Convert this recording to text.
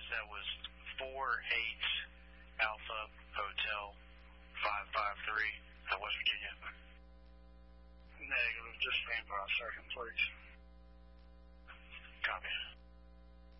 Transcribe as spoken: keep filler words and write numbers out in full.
that was four eight Alpha Hotel five five three at West Virginia. Negative. Just stand by a second, please.